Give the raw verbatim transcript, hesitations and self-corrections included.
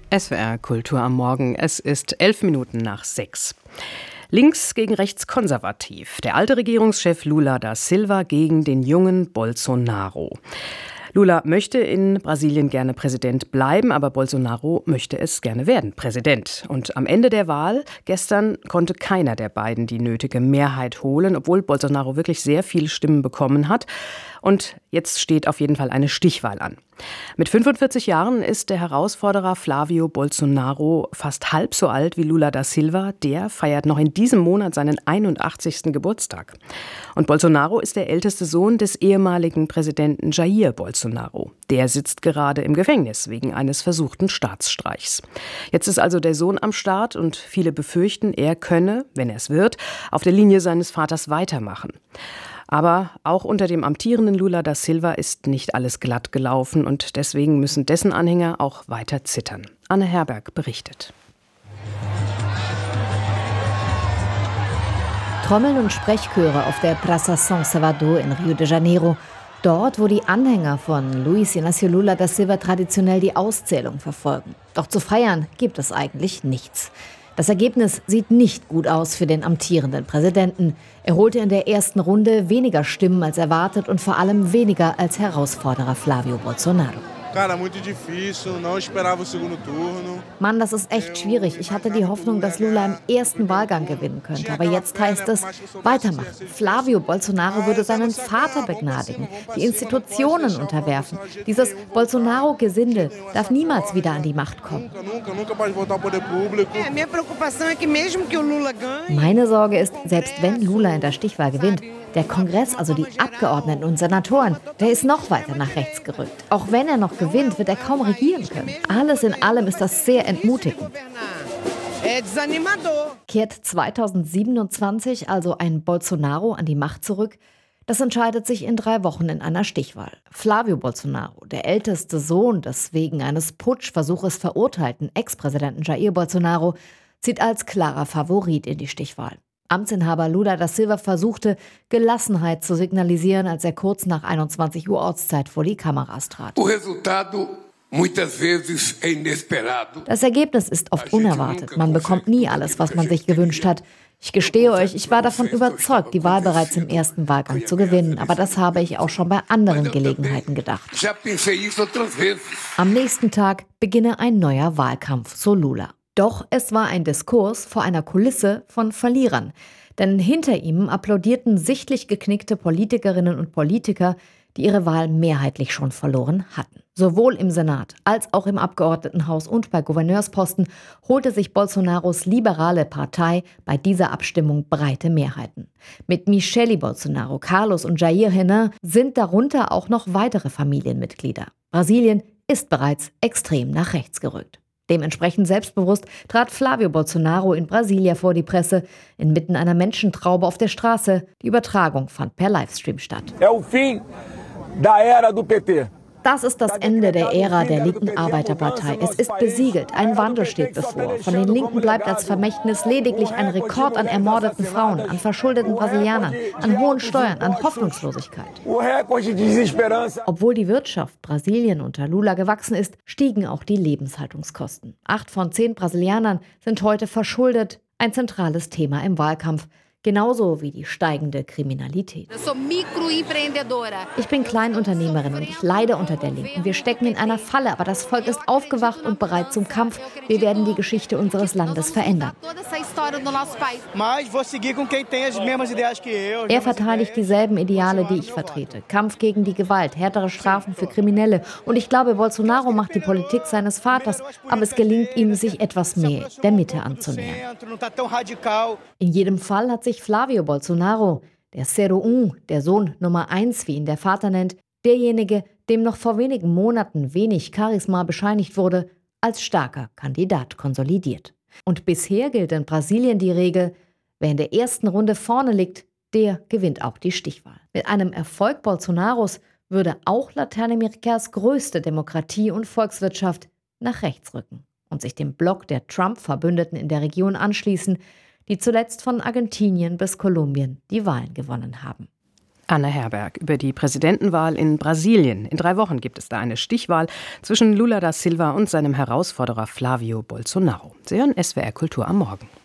S W R Kultur am Morgen. Es ist elf Minuten nach sechs. Links gegen rechts konservativ. Der alte Regierungschef Lula da Silva gegen den jungen Bolsonaro. Lula möchte in Brasilien gerne Präsident bleiben, aber Bolsonaro möchte es gerne werden, Präsident. Und am Ende der Wahl gestern konnte keiner der beiden die nötige Mehrheit holen, obwohl Bolsonaro wirklich sehr viele Stimmen bekommen hat. Und jetzt steht auf jeden Fall eine Stichwahl an. Mit fünfundvierzig Jahren ist der Herausforderer Flavio Bolsonaro fast halb so alt wie Lula da Silva. Der feiert noch in diesem Monat seinen einundachtzigsten Geburtstag. Und Bolsonaro ist der älteste Sohn des ehemaligen Präsidenten Jair Bolsonaro. Der sitzt gerade im Gefängnis wegen eines versuchten Staatsstreichs. Jetzt ist also der Sohn am Start und viele befürchten, er könne, wenn er es wird, auf der Linie seines Vaters weitermachen. Aber auch unter dem amtierenden Lula da Silva ist nicht alles glatt gelaufen und deswegen müssen dessen Anhänger auch weiter zittern. Anne Herberg berichtet. Trommeln und Sprechchöre auf der Praça São Salvador in Rio de Janeiro. Dort, wo die Anhänger von Luiz Inácio Lula da Silva traditionell die Auszählung verfolgen. Doch zu feiern gibt es eigentlich nichts. Das Ergebnis sieht nicht gut aus für den amtierenden Präsidenten. Er holte in der ersten Runde weniger Stimmen als erwartet und vor allem weniger als Herausforderer Flavio Bolsonaro. Mann, das ist echt schwierig. Ich hatte die Hoffnung, dass Lula im ersten Wahlgang gewinnen könnte. Aber jetzt heißt es, weitermachen. Flavio Bolsonaro würde seinen Vater begnadigen, die Institutionen unterwerfen. Dieses Bolsonaro-Gesindel darf niemals wieder an die Macht kommen. Meine Sorge ist, selbst wenn Lula in der Stichwahl gewinnt, der Kongress, also die Abgeordneten und Senatoren, der ist noch weiter nach rechts gerückt. Auch wenn er noch gewinnt, wird er kaum regieren können. Alles in allem ist das sehr entmutigend. Kehrt zweitausendsiebenundzwanzig also ein Bolsonaro an die Macht zurück? Das entscheidet sich in drei Wochen in einer Stichwahl. Flavio Bolsonaro, der älteste Sohn des wegen eines Putschversuches verurteilten Ex-Präsidenten Jair Bolsonaro, zieht als klarer Favorit in die Stichwahl. Amtsinhaber Lula da Silva versuchte, Gelassenheit zu signalisieren, als er kurz nach einundzwanzig Uhr Ortszeit vor die Kameras trat. Das Ergebnis ist oft unerwartet. Man bekommt nie alles, was man sich gewünscht hat. Ich gestehe euch, ich war davon überzeugt, die Wahl bereits im ersten Wahlgang zu gewinnen. Aber das habe ich auch schon bei anderen Gelegenheiten gedacht. Am nächsten Tag beginne ein neuer Wahlkampf, so Lula. Doch es war ein Diskurs vor einer Kulisse von Verlierern. Denn hinter ihm applaudierten sichtlich geknickte Politikerinnen und Politiker, die ihre Wahl mehrheitlich schon verloren hatten. Sowohl im Senat als auch im Abgeordnetenhaus und bei Gouverneursposten holte sich Bolsonaros liberale Partei bei dieser Abstimmung breite Mehrheiten. Mit Michele Bolsonaro, Carlos und Jair Renan sind darunter auch noch weitere Familienmitglieder. Brasilien ist bereits extrem nach rechts gerückt. Dementsprechend selbstbewusst trat Flavio Bolsonaro in Brasilia vor die Presse, inmitten einer Menschentraube auf der Straße. Die Übertragung fand per Livestream statt. É o fim da era do P T. Das ist das Ende der Ära der linken Arbeiterpartei. Es ist besiegelt. Ein Wandel steht bevor. Von den Linken bleibt als Vermächtnis lediglich ein Rekord an ermordeten Frauen, an verschuldeten Brasilianern, an hohen Steuern, an Hoffnungslosigkeit. Obwohl die Wirtschaft Brasilien unter Lula gewachsen ist, stiegen auch die Lebenshaltungskosten. Acht von zehn Brasilianern sind heute verschuldet. Ein zentrales Thema im Wahlkampf. Genauso wie die steigende Kriminalität. Ich bin Kleinunternehmerin und ich leide unter der Linken. Wir stecken in einer Falle, aber das Volk ist aufgewacht und bereit zum Kampf. Wir werden die Geschichte unseres Landes verändern. Er verteidigt dieselben Ideale, die ich vertrete. Kampf gegen die Gewalt, härtere Strafen für Kriminelle. Und ich glaube, Bolsonaro macht die Politik seines Vaters, aber es gelingt ihm, sich etwas mehr der Mitte anzunähern. In jedem Fall hat sich Flavio Bolsonaro, der Zero Un, der Sohn Nummer eins, wie ihn der Vater nennt, derjenige, dem noch vor wenigen Monaten wenig Charisma bescheinigt wurde, als starker Kandidat konsolidiert. Und bisher gilt in Brasilien die Regel, wer in der ersten Runde vorne liegt, der gewinnt auch die Stichwahl. Mit einem Erfolg Bolsonaros würde auch Lateinamerikas größte Demokratie und Volkswirtschaft nach rechts rücken und sich dem Block der Trump-Verbündeten in der Region anschließen, die zuletzt von Argentinien bis Kolumbien die Wahlen gewonnen haben. Anne Herberg über die Präsidentenwahl in Brasilien. In drei Wochen gibt es da eine Stichwahl zwischen Lula da Silva und seinem Herausforderer Flávio Bolsonaro. Sie hören S W R Kultur am Morgen.